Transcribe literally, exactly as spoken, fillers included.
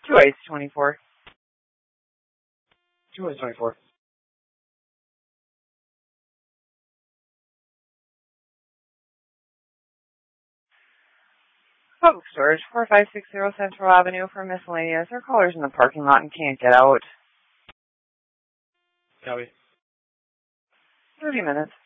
Two Ice twenty-four. Two Ice twenty-four. Public storage, four five six zero Central Avenue for miscellaneous. Our caller's in the parking lot and can't get out. Copy. thirty minutes.